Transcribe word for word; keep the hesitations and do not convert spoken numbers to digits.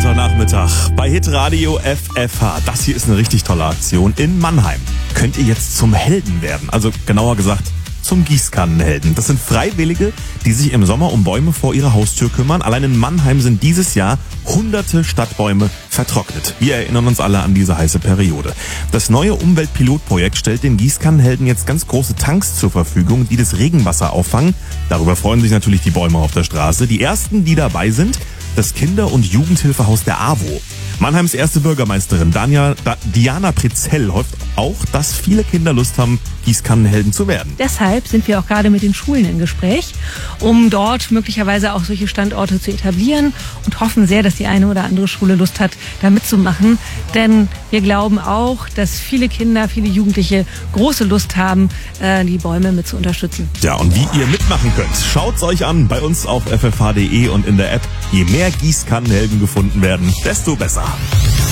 Sonntagnachmittag bei Hitradio F F H. Das hier ist eine richtig tolle Aktion. In Mannheim könnt ihr jetzt zum Helden werden. Also genauer gesagt zum Gießkannenhelden. Das sind Freiwillige, die sich im Sommer um Bäume vor ihrer Haustür kümmern. Allein in Mannheim sind dieses Jahr hunderte Stadtbäume vertrocknet. Wir erinnern uns alle an diese heiße Periode. Das neue Umweltpilotprojekt stellt den Gießkannenhelden jetzt ganz große Tanks zur Verfügung, die das Regenwasser auffangen. Darüber freuen sich natürlich die Bäume auf der Straße. Die ersten, die dabei sind, das Kinder- und Jugendhilfehaus der AWO. Mannheims erste Bürgermeisterin Dania, da, Diana Prezell hofft auch, dass viele Kinder Lust haben, Gießkannenhelden zu werden. Deshalb sind wir auch gerade mit den Schulen im Gespräch, um dort möglicherweise auch solche Standorte zu etablieren und hoffen sehr, dass die eine oder andere Schule Lust hat, da mitzumachen. Denn wir glauben auch, dass viele Kinder, viele Jugendliche große Lust haben, die Bäume mit zu unterstützen. Ja, und wie ihr mitmachen könnt, schaut's euch an bei uns auf f f h punkt d e und in der App. Je mehr Gießkannenhelden gefunden werden, desto besser.